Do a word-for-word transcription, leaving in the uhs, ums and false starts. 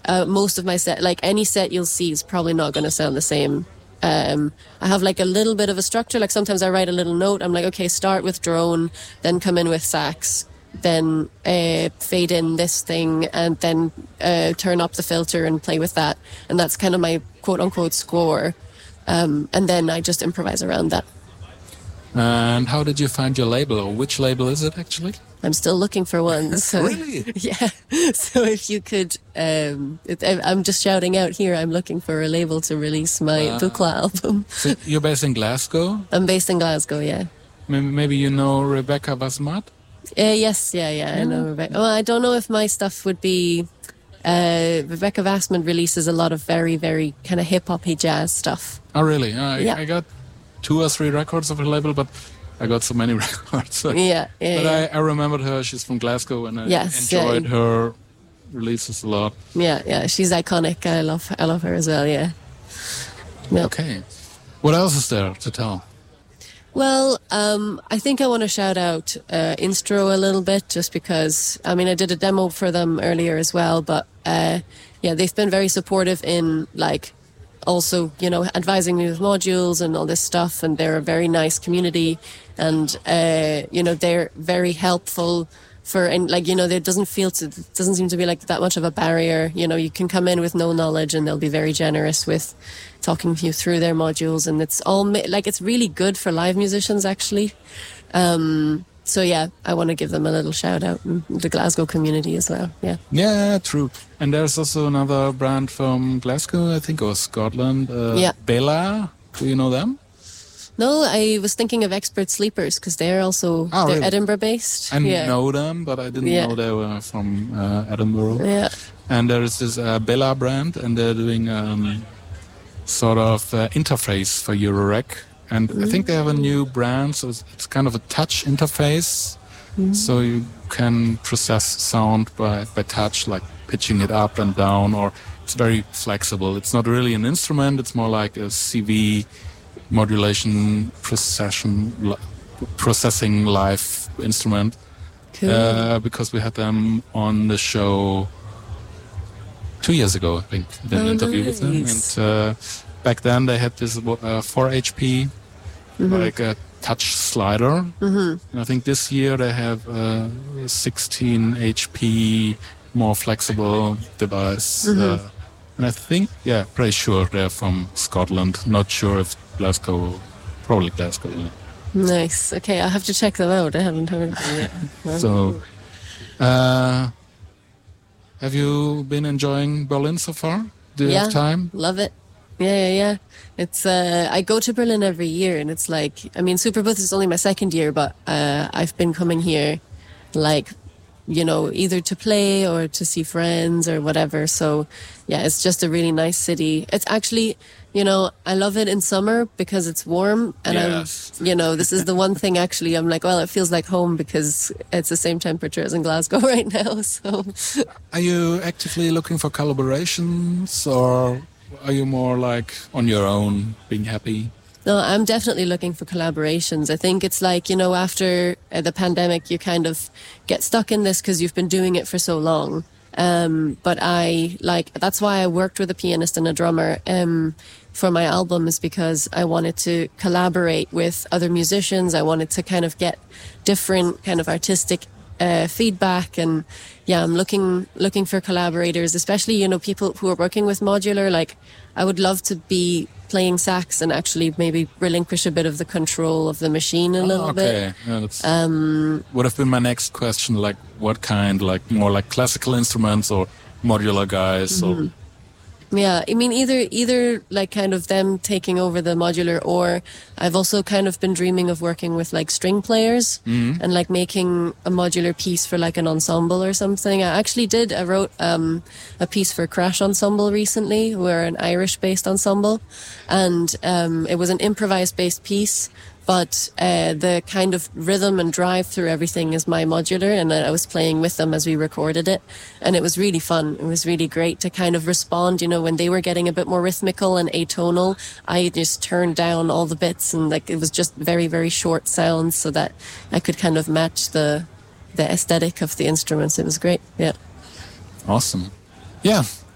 uh, most of my set, like any set you'll see is probably not going to sound the same. Um, I have like a little bit of a structure. Like sometimes I write a little note. I'm like, okay, start with drone, then come in with sax, then uh, fade in this thing, and then uh, turn up the filter and play with that. And that's kind of my quote unquote score. Um, and then I just improvise around that. And how did you find your label, or which label is it actually? I'm still looking for one. So, really? Yeah. So if you could, um, it, I'm just shouting out here, I'm looking for a label to release my uh, Buchla album. So you're based in Glasgow? I'm based in Glasgow, yeah. Maybe, maybe you know Rebecca Vasmat? Uh, yes, yeah, yeah, I know Rebecca. Well, I don't know if my stuff would be... Uh, Rebecca Vasmat releases a lot of very, very kind of hip-hop-y jazz stuff. Oh, really? Uh, I, yeah. I got two or three records of her label, but I got so many records. So. Yeah, yeah. But yeah. I, I remembered her. She's from Glasgow, and I yes, enjoyed yeah. her releases a lot. Yeah, yeah. She's iconic. I love, I love her as well. Yeah. Yep. Okay. What else is there to tell? Well, um, I think I want to shout out uh, Instro a little bit, just because, I mean, I did a demo for them earlier as well, but uh, yeah, they've been very supportive in, like, also, you know, advising me with modules and all this stuff, and they're a very nice community, and, uh, you know, they're very helpful for, and like, you know, there doesn't feel to, doesn't seem to be like that much of a barrier. You know, you can come in with no knowledge and they'll be very generous with talking you through their modules, and it's all like, it's really good for live musicians actually. Um, so yeah, I want to give them a little shout out, and the Glasgow community as well. Yeah. Yeah, true. And there's also another brand from Glasgow, I think, or Scotland. Uh, yeah. Bella. Do you know them? No, I was thinking of Expert Sleepers because they're also oh, they're really? Edinburgh based. I yeah. know them, but I didn't yeah. know they were from uh, Edinburgh. Yeah. And there is this uh, Bella brand, and they're doing um, sort of uh, interface for Eurorack. And mm-hmm. I think they have a new brand, so it's, it's kind of a touch interface. Mm-hmm. So you can process sound by, by touch, like pitching it up and down, or it's very flexible. It's not really an instrument, it's more like a C V modulation procession, li- processing live instrument. Cool. Uh, because we had them on the show two years ago, I think, did an oh, interview nice. with them. And uh, back then they had this uh, four H P, mm-hmm. like a touch slider. Mm-hmm. And I think this year they have a sixteen H P, more flexible device. Mm-hmm. Uh, and I think, yeah, pretty sure they're from Scotland. Not sure if Glasgow, probably Glasgow. Yeah. Nice. Okay, I'll have to check them out. I haven't heard of them yet. So, uh, have you been enjoying Berlin so far? Do you yeah, have time? Love it. Yeah, yeah, yeah. It's uh, I go to Berlin every year, and it's like, I mean, Superbooth is only my second year, but uh, I've been coming here, like, you know, either to play or to see friends or whatever. So, yeah, it's just a really nice city. It's actually, you know, I love it in summer because it's warm, and yes. I'm, you know, this is the one thing actually. I'm like, well, it feels like home because it's the same temperature as in Glasgow right now. So, are you actively looking for collaborations, or are you more like on your own, being happy? No, I'm definitely looking for collaborations. I think it's like, you know, after uh, the pandemic, you kind of get stuck in this because you've been doing it for so long. Um, but I like, that's why I worked with a pianist and a drummer um, for my album, is because I wanted to collaborate with other musicians. I wanted to kind of get different kind of artistic uh, feedback. And yeah, I'm looking, looking for collaborators, especially, you know, people who are working with modular. Like, I would love to be playing sax and actually maybe relinquish a bit of the control of the machine a little oh, okay. bit. Yeah, that's um, would have been my next question. Like, what kind? Like more like classical instruments or modular guys? Mm-hmm. Or yeah, I mean, either either like kind of them taking over the modular, or I've also kind of been dreaming of working with like string players mm-hmm. and like making a modular piece for like an ensemble or something. I actually did, I wrote um, a piece for Crash Ensemble recently. We're an Irish-based ensemble, and um, it was an improvised-based piece. But uh, the kind of rhythm and drive through everything is my modular, and I was playing with them as we recorded it. And it was really fun. It was really great to kind of respond, you know, when they were getting a bit more rhythmical and atonal, I just turned down all the bits, and like it was just very, very short sounds so that I could kind of match the the aesthetic of the instruments. It was great. Yeah. Awesome. Yeah.